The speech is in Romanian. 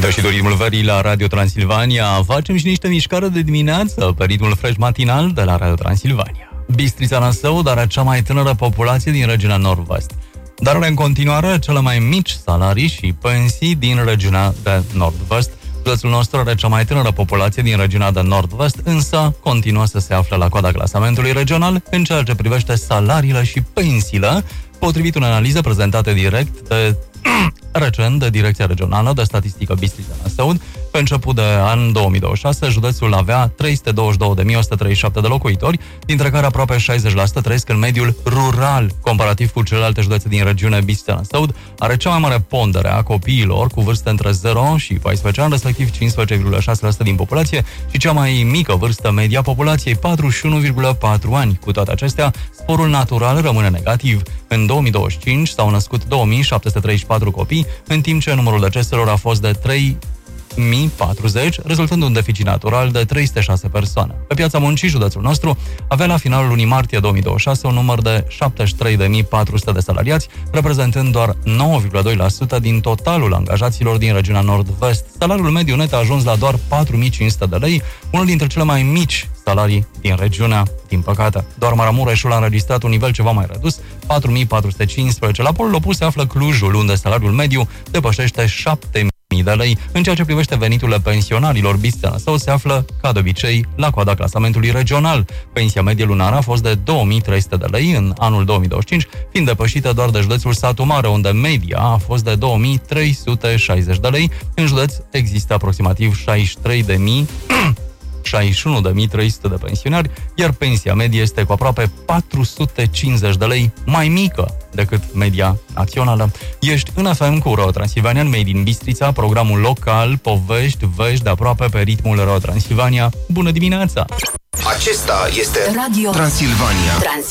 Da, și ritmul verii la Radio Transilvania. Facem și niște mișcare de dimineață pe ritmul fresh matinal de la Radio Transilvania. Bistrița Năsăud are cea mai tânără populație din regiunea Nord-Vest, dar are în continuare cele mai mici salarii și pensii din regiunea de Nord-Vest. Județul nostru are cea mai tânără populație din regiunea de Nord-Vest, însă continuă să se afle la coada clasamentului regional în ceea ce privește salariile și pensiile, potrivit unei analize prezentate direct recent de Direcția Regională de Statistică Bistrița Năsăud. Pe început de an 2026, județul avea 322.137 de locuitori, dintre care aproape 60% trăiesc în mediul rural. Comparativ cu celelalte județe din regiune, Bistrița Năsăud are cea mai mare pondere a copiilor cu vârste între 0 și 14 ani, respectiv 15,6% din populație, și cea mai mică vârstă media populației, 41,4 ani. Cu toate acestea, sporul natural rămâne negativ. În 2025 s-au născut 2734 copii, în timp ce numărul deceselor a fost de 3040, rezultând un deficit natural de 306 persoane. Pe piața muncii, județul nostru avea la finalul lunii martie 2026 un număr de 73.400 de salariați, reprezentând doar 9,2% din totalul angajaților din regiunea Nord-Vest. Salariul mediu net a ajuns la doar 4.500 de lei, unul dintre cele mai mici salarii din regiunea, din păcate. Doar Maramureșul a înregistrat un nivel ceva mai redus, 4.415. La polul opus se află Clujul, unde salariul mediu depășește 7.000 de lei. În ceea ce privește veniturile pensionarilor, Bistrița Năsăud se află, ca de obicei, la coada clasamentului regional. Pensia medie lunară a fost de 2300 de lei în anul 2025, fiind depășită doar de județul Satu Mare, unde media a fost de 2360 de lei. În județ există aproximativ 61.300 de pensionari, iar pensia medie este cu aproape 450 de lei mai mică decât media națională. Ești în FM cu Radio Transilvania, Made in Bistrița, programul local, povești, vești de aproape pe ritmul Radio Transilvania. Bună dimineața! Acesta este Radio Transilvania.